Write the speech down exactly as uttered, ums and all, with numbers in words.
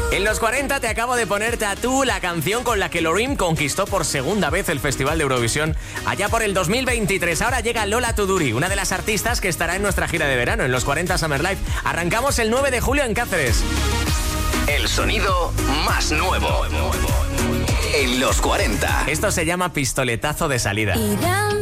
En los cuarenta te acabo de poner Tatú, la canción con la que Loreen conquistó por segunda vez el Festival de Eurovisión allá por el dos mil veintitrés. Ahora llega Lola Tuduri, una de las artistas que estará en nuestra gira de verano, en los cuarenta Summer Live. Arrancamos el nueve de julio en Cáceres. El sonido más nuevo en los cuarenta. Esto se llama pistoletazo de salida.